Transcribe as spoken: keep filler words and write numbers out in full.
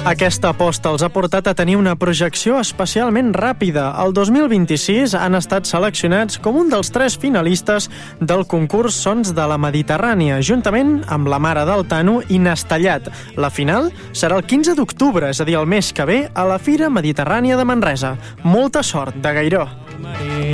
Aquesta aposta els ha portat a tenir una projecció especialment ràpida. El dos mil vint-i-sis han estat seleccionats com un dels tres finalistes del concurs Sons de la Mediterrània, juntament amb La Mare del Tano i Nastellat. La final serà el quinze d'octubre, és a dir, el mes que ve, a la Fira Mediterrània de Manresa. Molta sort, de Gairó!